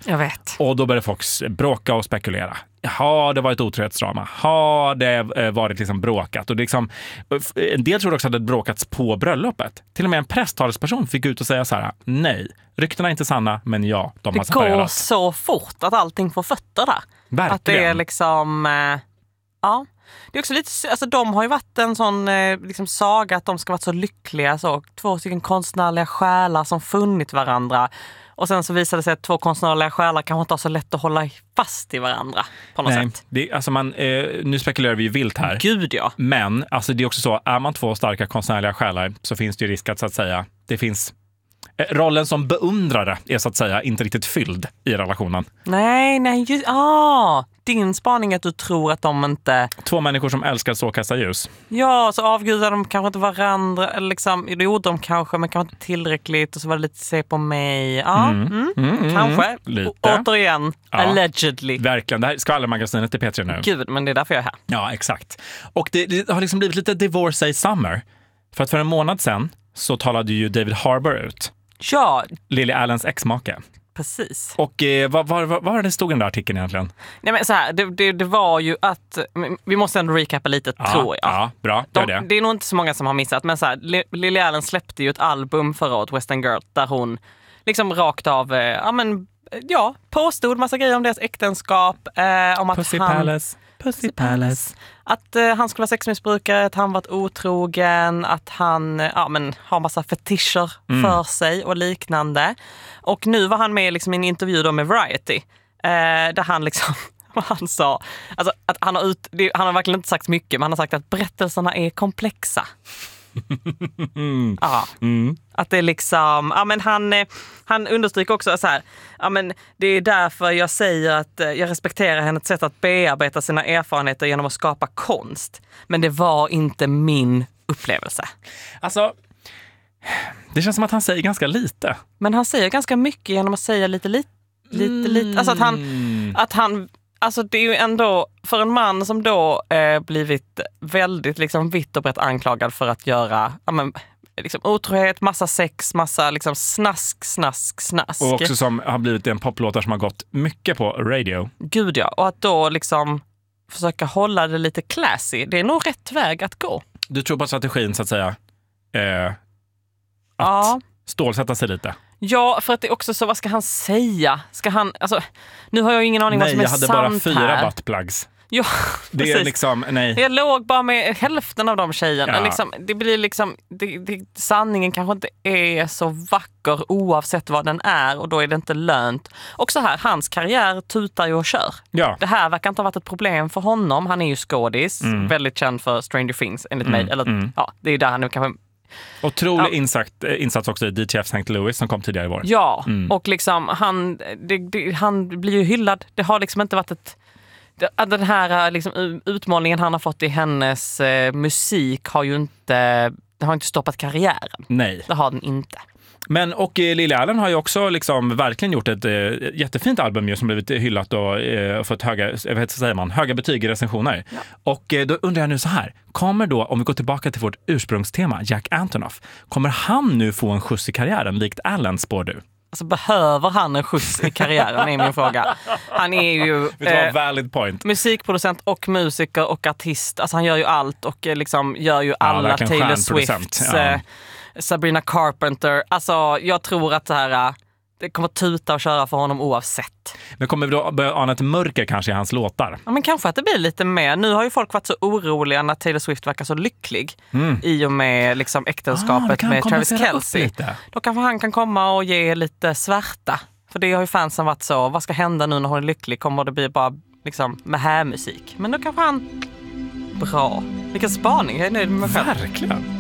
Jag vet. Och då började folk bråka och spekulera. Har det varit otrohetsdrama? Har det varit liksom bråkat? Och liksom, en del tror också att det bråkats på bröllopet. Till och med en presstalesperson fick ut och säga så här: nej, ryktena är inte sanna, men ja, de har separerat. Det går så fort att allting får fötter där. Verkligen. Att det är liksom, ja. Det är också lite, alltså de har ju varit en sån liksom saga att de ska vara så lyckliga. Så, 2 stycken konstnärliga själar som funnit varandra. Och sen så visade det sig att 2 konstnärliga själar kanske inte har så lätt att hålla fast i varandra på något sätt. Det, alltså nu spekulerar vi ju vilt här. Gud ja. Men alltså det är också så, är man 2 starka konstnärliga själar så finns det ju risk att, så att säga, det finns... rollen som beundrare är så att säga inte riktigt fylld i relationen. Nej, din spaning är att du tror att de inte... 2 människor som älskar strålkasta ljus. Ja, så avgudar de kanske inte varandra. Eller liksom, det gjorde de kanske, men kanske inte tillräckligt. Och så var det lite se på mig. Ja, kanske. Lite. Återigen, allegedly. Verkligen, det här är skvallermagasinet i P3 nu. Gud, men det är därför jag är här. Ja, exakt. Och det har liksom blivit lite divorcee summer. För att för en månad sedan så talade ju David Harbour ut. Ja. Lily Allens exmake. Precis. Och vad var det stod i den där artikeln egentligen? Nej, men så här, det var ju att... Vi måste ändå recappa lite, tror jag. Ja, bra. Det är nog inte så många som har missat, men så här, Lily Allen släppte ju ett album förra året, Western Girl, där hon liksom rakt av, påstod massa grejer om deras äktenskap. Om att Pussy Palace. Att han skulle vara sexmissbrukare, att han varit otrogen, att han har massa fetischer för sig och liknande. Och nu var han med liksom i en intervju då med Variety, där han liksom han sa, alltså att han har verkligen inte sagt mycket, men han har sagt att berättelserna är komplexa. Att det är liksom, han understryker också så här, det är därför jag säger att jag respekterar hennes sätt att bearbeta sina erfarenheter genom att skapa konst. Men det var inte min upplevelse. Alltså, det känns som att han säger ganska lite. Men han säger ganska mycket genom att säga lite. Alltså att han alltså det är ju ändå för en man som då blivit väldigt liksom vitt och brett anklagad för att göra liksom otrohet, massa sex, massa liksom snask. Och också som har blivit en poplåtar som har gått mycket på radio. Gud ja, och att då liksom försöka hålla det lite classy, det är nog rätt väg att gå. Du tror på strategin så att säga att stålsätta sig lite? Ja, för att det är också så, vad ska han säga? Ska han, alltså, nu har jag ingen aning vad som är sant här. Nej, jag hade bara 4 buttplugs. Ja, det precis. är liksom, nej. Jag låg bara med hälften av de tjejerna. Ja. Liksom, det blir liksom, sanningen kanske inte är så vacker oavsett vad den är, och då är det inte lönt. Och så här, hans karriär tutar ju och kör. Ja. Det här verkar inte ha varit ett problem för honom. Han är ju skådis, väldigt känd för Stranger Things enligt mig. Eller, det är ju där han nu kanske... Otrolig insats också i DJ St. Louis som kom tidigare i vår. Ja, och liksom han blir ju hyllad. Det har liksom inte varit den här liksom, utmålningen han har fått i hennes musik har ju inte stoppat karriären. Nej. Det har den inte. Men och Lily Allen har ju också liksom verkligen gjort ett jättefint album ju, som blivit hyllat och fått höga betyg i recensioner. Ja. Och då undrar jag nu så här, kommer då, om vi går tillbaka till vårt ursprungstema, Jack Antonoff, kommer han nu få en skjuts i karriären likt Allen, spår du? Alltså, behöver han en skjuts i karriären är min fråga. Han är ju valid point. Musikproducent och musiker och artist. Alltså han gör ju allt och liksom gör ju alla Taylor Swifts, Sabrina Carpenter. Alltså jag tror att det kommer tuta och köra för honom oavsett. Men kommer vi då börja ana ett mörker kanske i hans låtar? Ja, men kanske att det blir lite mer. Nu har ju folk varit så oroliga när Taylor Swift verkar så lycklig i och med liksom äktenskapet med Travis Kelce. Då kanske han kan komma och ge lite svärta. För det har ju fansen varit så, vad ska hända nu när hon är lycklig? Kommer det bli bara liksom med här musik? Men då kanske han... Bra. Vilken spaning, jag är nöjd med mig själv. Verkligen.